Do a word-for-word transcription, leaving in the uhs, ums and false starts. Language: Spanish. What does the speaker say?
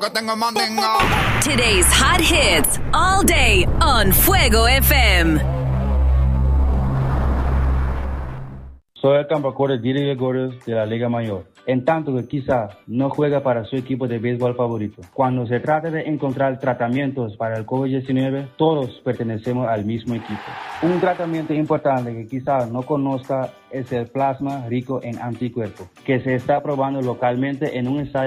Today's hot hits all day on Fuego F M. Soy el campeón de Gordos de la Liga Mayor, en tanto que quizá no juega para su equipo de béisbol favorito. Cuando se trata de encontrar tratamientos para el COVID diecinueve, todos pertenecemos al mismo equipo. Un tratamiento importante que quizá no conozca es el plasma rico en anticuerpos, que se está probando localmente en un ensayo